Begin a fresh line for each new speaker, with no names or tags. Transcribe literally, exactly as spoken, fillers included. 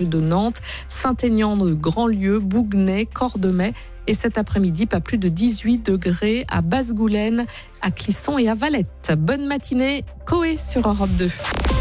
rue de Nantes, Saint-Aignan de Grandlieu, Bouguenais, Cordemais. Et cet après-midi, pas plus de dix-huit degrés à Basse-Goulaine, à Clisson et à Valette. Bonne matinée, Coé sur Europe deux.